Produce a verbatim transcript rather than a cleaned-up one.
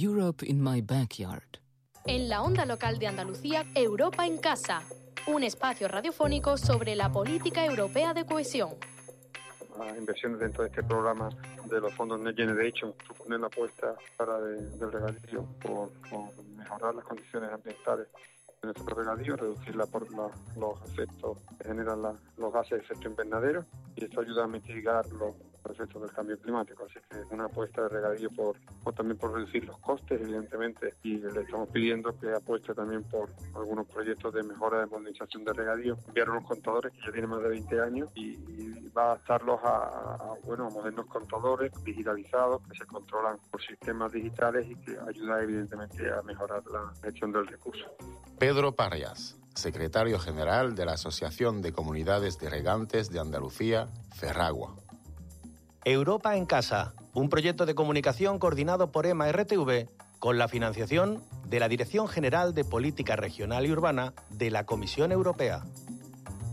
Europe in my backyard. En la onda local de Andalucía, Europa en casa, un espacio radiofónico sobre la política europea de cohesión. Las inversiones dentro de este programa de los fondos Next Generation suponen la apuesta para de, del regadío por, por mejorar las condiciones ambientales de nuestro regadío, reducirla por la, los efectos que generan la, los gases de efecto invernadero, y esto ayuda a mitigar los efectos del cambio climático. Así que es una apuesta de regadío por, por también por reducir los costes, evidentemente, y le estamos pidiendo que apueste también por algunos proyectos de mejora de modernización de regadío. Enviar unos contadores que ya tienen más de veinte años y, y va a adaptarlos a, a, bueno, a modernos contadores digitalizados que se controlan por sistemas digitales y que ayuda evidentemente a mejorar la gestión del recurso. Pedro Parras, secretario general de la Asociación de Comunidades de Regantes de Andalucía, Ferragua. Europa en Casa, un proyecto de comunicación coordinado por EMA R T V con la financiación de la Dirección General de Política Regional y Urbana de la Comisión Europea.